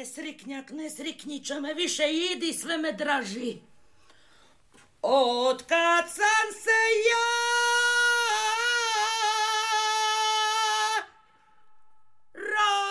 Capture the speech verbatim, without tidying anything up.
Nesriknjak, nesrikniče me više, idi, sve me draži. Otkad sam